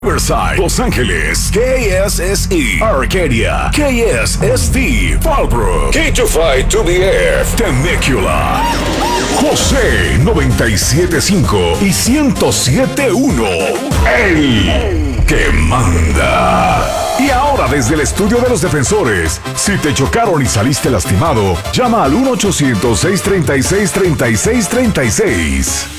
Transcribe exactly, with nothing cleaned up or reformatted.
Riverside, Los Ángeles, K S S E, Arcadia, K S S T, Fallbrook, K dos cinco dos B F, Temecula, José noventa y siete punto cinco y ciento siete punto uno, el que manda. Y ahora desde el estudio de los defensores, si te chocaron y saliste lastimado, llama al uno ochocientos, seiscientos treinta y seis, treinta y seis treinta y seis.